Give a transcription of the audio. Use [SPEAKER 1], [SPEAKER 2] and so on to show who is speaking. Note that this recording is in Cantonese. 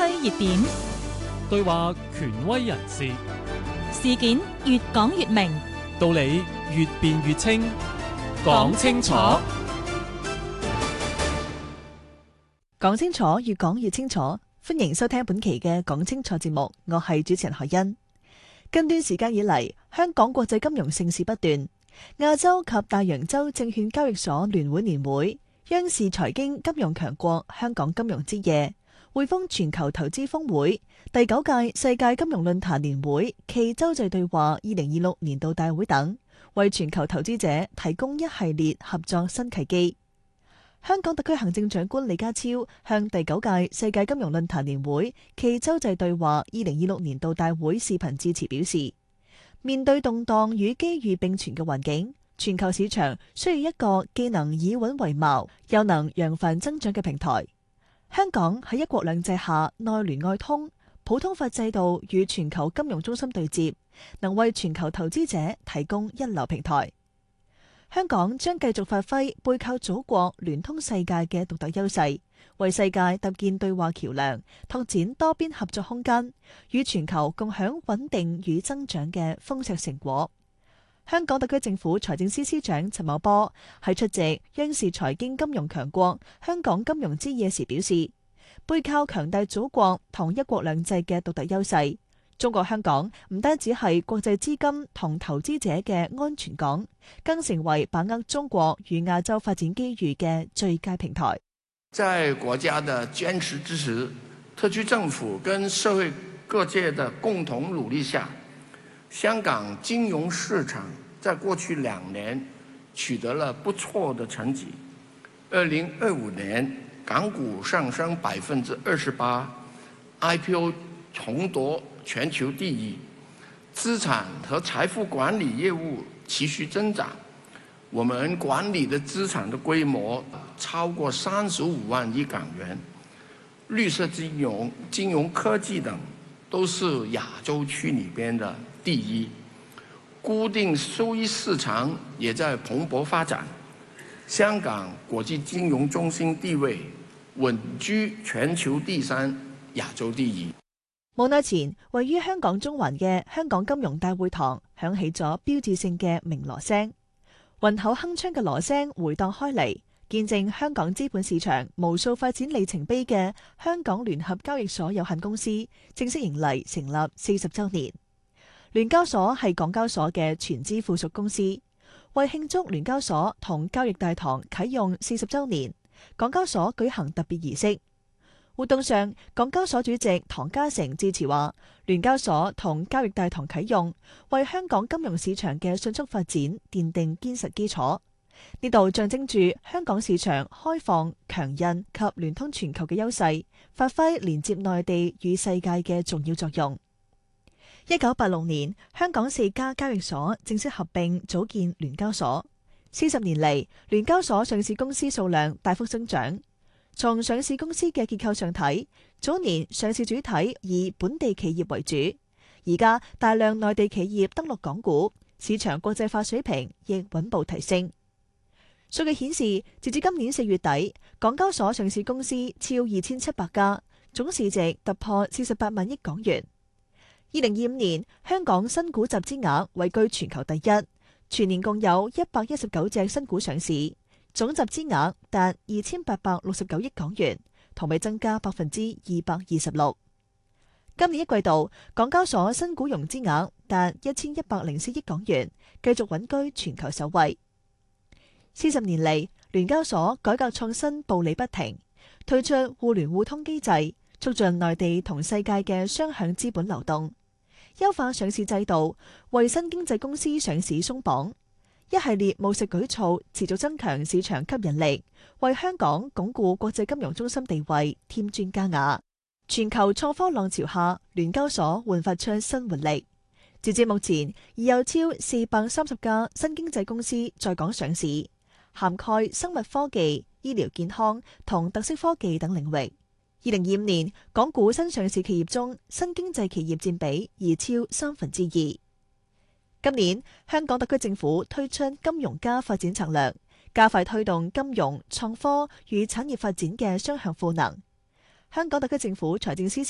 [SPEAKER 1] 熱點，
[SPEAKER 2] 對話權威人士，
[SPEAKER 1] 事件越講越明，
[SPEAKER 2] 道理越辯越清，講清楚。
[SPEAKER 3] 講清楚，越講越清楚。歡迎收聽本期嘅講清楚節目，我係主持人何欣。近段時間以嚟，香港國際金融盛事不斷，亞洲及大洋洲證券交易所聯會年會、央視財經金融強國香港金融之夜、匯豐全球投資峰會、第9屆世界金融論壇年會暨洲際對話2026年度大會等，為全球投資者提供一系列合作新契機。香港特區行政長官李家超向第9屆世界金融論壇年會暨洲際對話2026年度大會視頻致辭表示，面對動盪與機遇並存嘅環境，全球市場需要一個既能以穩為矛，又能揚帆增長嘅平台。香港喺一國兩制下內聯外通，普通法制度與全球金融中心對接，能為全球投資者提供一流平台。香港將繼續發揮背靠祖國、聯通世界嘅獨特優勢，為世界搭建對話橋樑，拓展多邊合作空間，與全球共享穩定與增長嘅豐碩成果。香港特區政府財政司司長陳茂波喺出席央視財經金融強國香港金融之夜時表示，背靠強大祖國同一國兩制嘅獨特優勢，中國香港唔單止係國際資金同投資者嘅安全港，更成為把握中國與亞洲發展機遇嘅最佳平台。
[SPEAKER 4] 在國家的堅持支持，特區政府跟社會各界的共同努力下，香港金融市場在過去2年取得了不錯的成績。2025年，港股上升28%， IPO 重奪全球第一，資產和財富管理業務持續增長，我們管理的資產的規模超過35萬億港元，綠色金融、金融科技等都是亞洲區裏邊的第一，固定收益市場也在蓬勃發展，香港國際金融中心地位穩居全球第3，亞洲第1。
[SPEAKER 3] 冇耐前，位於香港中環嘅香港金融大會堂響起咗標誌性嘅鳴鑼聲，渾厚鏗鏘嘅鑼聲回盪開嚟，見證香港資本市場無數發展里程碑嘅香港聯合交易所有限公司正式迎嚟成立40週年。聯交所係港交所嘅全資附屬公司，為慶祝聯交所同交易大堂啟用40週年，港交所舉行特別儀式。活動上，港交所主席唐家成致辭話，聯交所同交易大堂啟用，為香港金融市場嘅迅速發展奠定堅實基礎。呢度象徵住香港市場開放、強韌及聯通全球嘅優勢，發揮連接內地與世界嘅重要作用。1986年，香港4家交易所正式合併組建聯交所。40年嚟，聯交所上市公司數量大幅增長。從上市公司嘅結構上睇，早年上市主體以本地企業為主，而家大量內地企業登陸港股，市場國際化水平亦穩步提升。數據顯示，截至今年4月底，港交所上市公司超2700家，總市值突破48萬億港元。2025年，香港新股集資額位居全球第1，全年共有119隻新股上市。總集資額達2869億港元，同比增加226%。今年1季度，港交所新股融資額達1104億港元，繼續穩居全球首位。40年嚟，聯交所改革創新步履不停，推出互聯互通機制，促進內地同世界嘅雙向資本流動，優化上市制度，為新經濟公司上市鬆綁。一系列務實舉措持續增強市場吸引力，為香港鞏固國際金融中心地位添磚加瓦。全球創科浪潮下，聯交所煥發出新活力。截至目前，已有超430家新經濟公司在港上市，涵蓋生物科技、醫療健康同特色科技等領域。2025年，港股新上市企業中，新經濟企業佔比已超2/3。今年，香港特區政府推出金融加發展策略，加快推動金融、創科與產業發展嘅雙向賦能。香港特區政府財政司司